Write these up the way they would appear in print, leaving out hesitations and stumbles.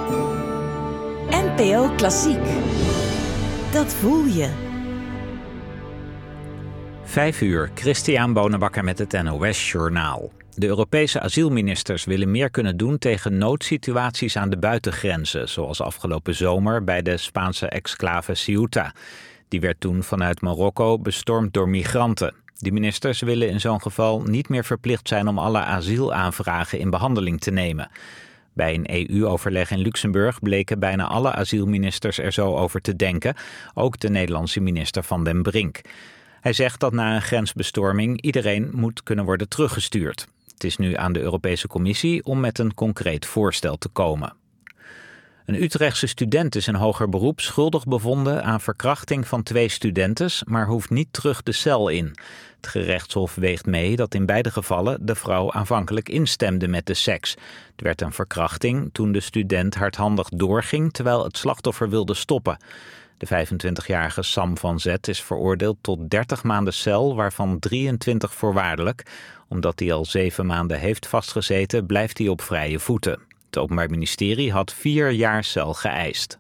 NPO Klassiek. Dat voel je. 5:00, Christian Bonenbakker met het NOS Journaal. De Europese asielministers willen meer kunnen doen tegen noodsituaties aan de buitengrenzen, zoals afgelopen zomer bij de Spaanse exclave Ceuta. Die werd toen vanuit Marokko bestormd door migranten. Die ministers willen in zo'n geval niet meer verplicht zijn om alle asielaanvragen in behandeling te nemen. Bij een EU-overleg in Luxemburg bleken bijna alle asielministers er zo over te denken, ook de Nederlandse minister Van den Brink. Hij zegt dat na een grensbestorming iedereen moet kunnen worden teruggestuurd. Het is nu aan de Europese Commissie om met een concreet voorstel te komen. Een Utrechtse student is in hoger beroep schuldig bevonden aan verkrachting van 2 studentes, maar hoeft niet terug de cel in. Het gerechtshof weegt mee dat in beide gevallen de vrouw aanvankelijk instemde met de seks. Het werd een verkrachting toen de student hardhandig doorging terwijl het slachtoffer wilde stoppen. De 25-jarige Sam van Zet is veroordeeld tot 30 maanden cel, waarvan 23 voorwaardelijk. Omdat hij al 7 maanden heeft vastgezeten, blijft hij op vrije voeten. Het Openbaar Ministerie had 4 jaar cel geëist.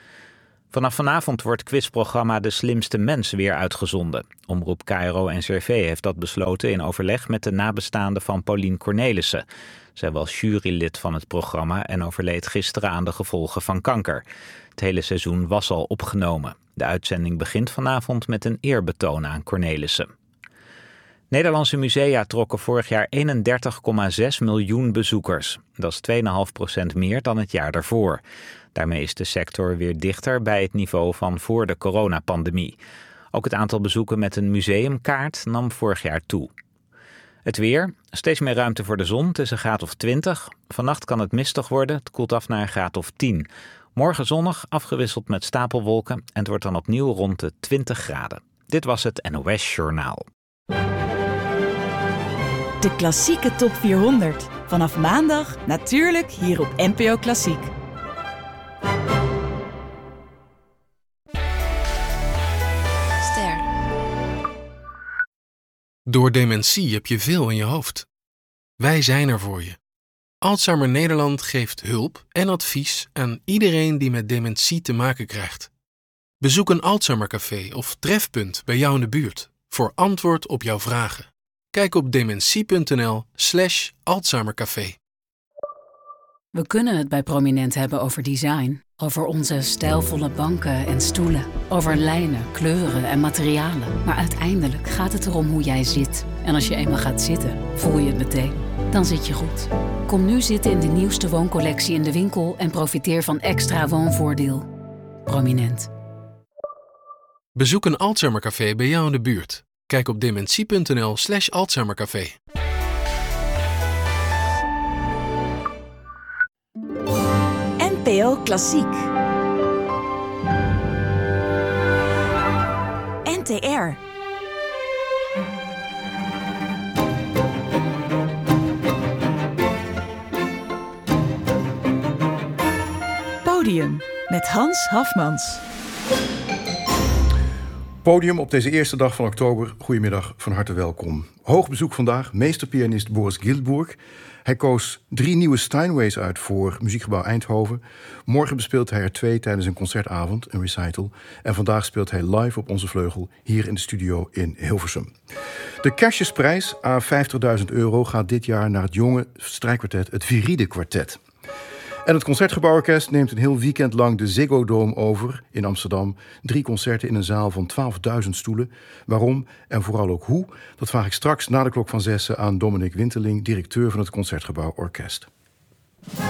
Vanaf vanavond wordt quizprogramma De Slimste Mens weer uitgezonden. Omroep KRO-NCRV heeft dat besloten in overleg met de nabestaanden van Paulien Cornelissen. Zij was jurylid van het programma en overleed gisteren aan de gevolgen van kanker. Het hele seizoen was al opgenomen. De uitzending begint vanavond met een eerbetoon aan Cornelissen. Nederlandse musea trokken vorig jaar 31,6 miljoen bezoekers. Dat is 2,5% meer dan het jaar daarvoor. Daarmee is de sector weer dichter bij het niveau van voor de coronapandemie. Ook het aantal bezoeken met een museumkaart nam vorig jaar toe. Het weer, steeds meer ruimte voor de zon, het is een graad of 20. Vannacht kan het mistig worden, het koelt af naar een graad of 10. Morgen zonnig, afgewisseld met stapelwolken en het wordt dan opnieuw rond de 20 graden. Dit was het NOS Journaal. De klassieke top 400. Vanaf maandag natuurlijk hier op NPO Klassiek. Ster. Door dementie heb je veel in je hoofd. Wij zijn er voor je. Alzheimer Nederland geeft hulp en advies aan iedereen die met dementie te maken krijgt. Bezoek een Alzheimercafé of trefpunt bij jou in de buurt voor antwoord op jouw vragen. Kijk op dementie.nl/Alzheimercafé. We kunnen het bij Prominent hebben over design. Over onze stijlvolle banken en stoelen. Over lijnen, kleuren en materialen. Maar uiteindelijk gaat het erom hoe jij zit. En als je eenmaal gaat zitten, voel je het meteen. Dan zit je goed. Kom nu zitten in de nieuwste wooncollectie in de winkel en profiteer van extra woonvoordeel. Prominent. Bezoek een Alzheimercafé bij jou in de buurt. Kijk op dementie.nl/Alzheimercafé. NPO Klassiek. NTR. Podium met Hans Hafmans. Podium op deze eerste dag van oktober. Goedemiddag, van harte welkom. Hoog bezoek vandaag, meesterpianist Boris Giltburg. Hij koos 3 nieuwe Steinways uit voor Muziekgebouw Eindhoven. Morgen bespeelt hij er 2 tijdens een concertavond, een recital. En vandaag speelt hij live op onze vleugel hier in de studio in Hilversum. De Kerstjesprijs à €50.000 gaat dit jaar naar het jonge strijkkwartet, het Viride Kwartet. En het Concertgebouworkest neemt een heel weekend lang de Ziggo Dome over in Amsterdam. 3 concerten in een zaal van 12.000 stoelen. Waarom en vooral ook hoe, dat vraag ik straks na de klok van 6 aan Dominic Winterling, directeur van het Concertgebouworkest.